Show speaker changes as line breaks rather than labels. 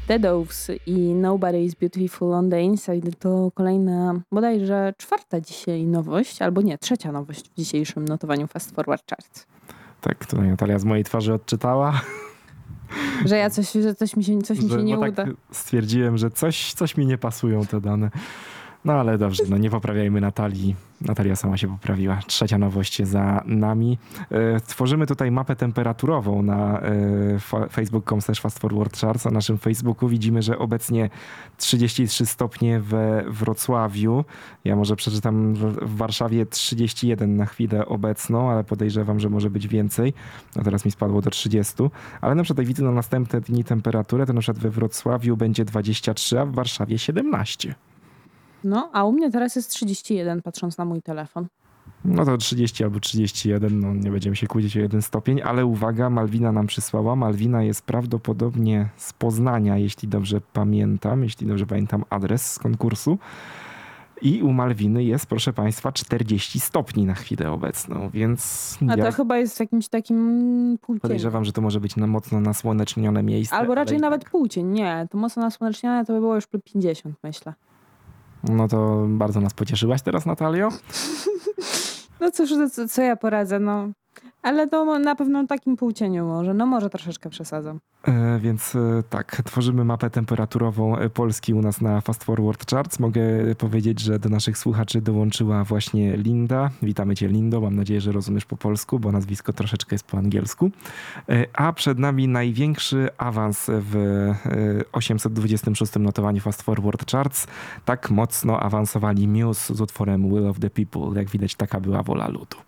The Doves i Nobody is Beautiful on the Inside to kolejna, bodajże 4. dzisiaj nowość, albo nie, 3. nowość w dzisiejszym notowaniu Fast Forward Charts.
Tak, tutaj Natalia z mojej twarzy odczytała.
Że ja coś mi się nie uda.
Tak stwierdziłem, że coś mi nie pasują te dane. No ale dobrze, nie poprawiajmy Natalii. Natalia sama się poprawiła. 3. nowość za nami. Tworzymy tutaj mapę temperaturową na facebook.com/fastforwardcharts. Na naszym Facebooku widzimy, że obecnie 33 stopnie we Wrocławiu. Ja może przeczytam w Warszawie 31 na chwilę obecną, ale podejrzewam, że może być więcej. No teraz mi spadło do 30. Ale na przykład jak widzę na następne dni temperaturę, to na przykład we Wrocławiu będzie 23, a w Warszawie 17.
No, a u mnie teraz jest 31, patrząc na mój telefon.
No to 30 albo 31, no nie będziemy się kłócić o 1 stopień, ale uwaga, Malwina nam przysłała. Malwina jest prawdopodobnie z Poznania, jeśli dobrze pamiętam adres z konkursu. I u Malwiny jest, proszę państwa, 40 stopni na chwilę obecną, więc...
A to chyba jest w jakimś takim półcieniu.
Podejrzewam, że to może być mocno nasłonecznione miejsce.
Albo raczej nawet
tak.
półcień. Nie, to mocno nasłonecznione to by było już 50, myślę.
No to bardzo nas pocieszyłaś teraz, Natalio.
No cóż, co ja poradzę, no. Ale to na pewno takim półcieniu może. No może troszeczkę przesadzam.
Więc tak, tworzymy mapę temperaturową Polski u nas na Fast Forward Charts. Mogę powiedzieć, że do naszych słuchaczy dołączyła właśnie Linda. Witamy cię, Lindo. Mam nadzieję, że rozumiesz po polsku, bo nazwisko troszeczkę jest po angielsku. A przed nami największy awans w 826 notowaniu Fast Forward Charts. Tak mocno awansowali Muse z utworem Will of the People. Jak widać, taka była wola ludu.